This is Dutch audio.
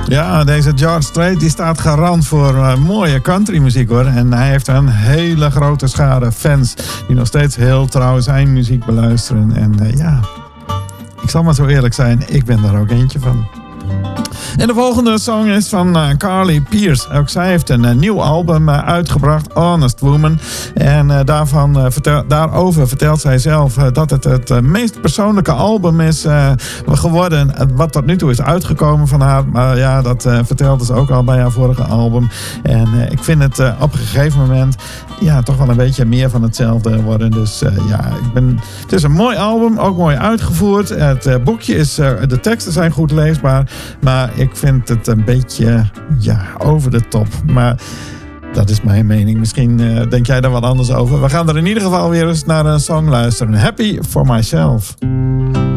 Ja, deze George Strait die staat garant voor mooie countrymuziek hoor. En hij heeft een hele grote schare fans die nog steeds heel trouw zijn muziek beluisteren. En ja, ik zal maar zo eerlijk zijn, ik ben daar ook eentje van. En de volgende song is van Carly Pearce. Ook zij heeft een nieuw album uitgebracht, Honest Woman. En daarover vertelt zij zelf dat het meest persoonlijke album is geworden wat tot nu toe is uitgekomen van haar. Maar ja, dat vertelde ze ook al bij haar vorige album. En ik vind het op een gegeven moment ja, toch wel een beetje meer van hetzelfde worden. Dus ja, het is een mooi album, ook mooi uitgevoerd. Het boekje is, de teksten zijn goed leesbaar, maar ik vind het een beetje over de top. Maar dat is mijn mening. Misschien denk jij daar wat anders over. We gaan er in ieder geval weer eens naar een song luisteren. Happy for Myself.